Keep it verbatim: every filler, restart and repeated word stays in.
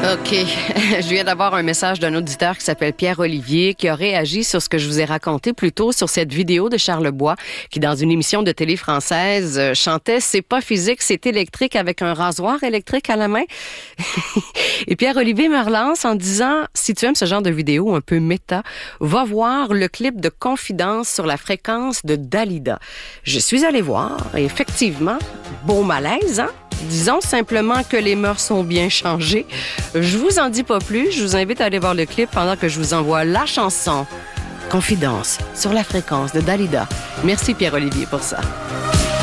OK. Je viens d'avoir un message d'un auditeur qui s'appelle Pierre-Olivier qui a réagi sur ce que je vous ai raconté plus tôt sur cette vidéo de Charles Bois qui, dans une émission de télé française, chantait « C'est pas physique, c'est électrique » avec un rasoir électrique à la main. Et Pierre-Olivier me relance en disant « Si tu aimes ce genre de vidéo un peu méta, va voir le clip de Confidence sur la fréquence de Dalida. » Je suis allée voir et effectivement, beau malaise, hein? Disons simplement que les mœurs sont bien changées. Je vous en dis pas plus. Je vous invite à aller voir le clip pendant que je vous envoie la chanson Confidence sur la fréquence de Dalida. Merci Pierre-Olivier pour ça.